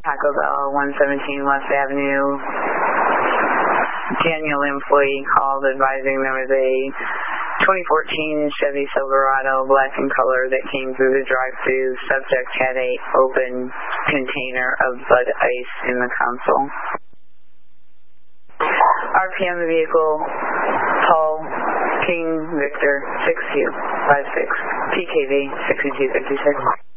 Taco Bell, 117 West Avenue. Daniel employee called advising there was a 2014 Chevy Silverado, black in color, that came through the drive-thru. Subject had a open container of Bud Ice in the console. RPM the vehicle, Paul King Victor 6256, PKV 6256.